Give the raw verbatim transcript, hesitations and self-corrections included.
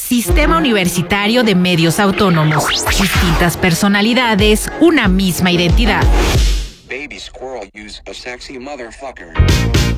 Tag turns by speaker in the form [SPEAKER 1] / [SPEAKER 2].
[SPEAKER 1] Sistema Universitario de Medios Autónomos. Distintas personalidades, una misma identidad.
[SPEAKER 2] Baby squirrel use a sexy motherfucker.